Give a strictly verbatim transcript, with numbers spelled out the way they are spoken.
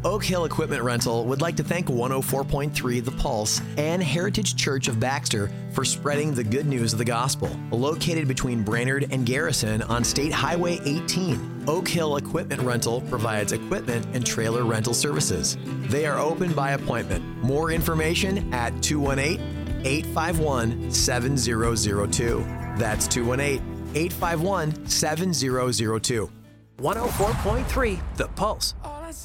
Oak Hill Equipment Rental would like to thank one oh four point three The Pulse and Heritage Church of Baxter for spreading the good news of the gospel. Located between Brainerd and Garrison on State Highway eighteen, Oak Hill Equipment Rental provides equipment and trailer rental services. They are open by appointment. More information at two one eight, eight five one, seven zero zero two. That's two one eight, eight five one, seven zero zero two. one oh four point three The Pulse.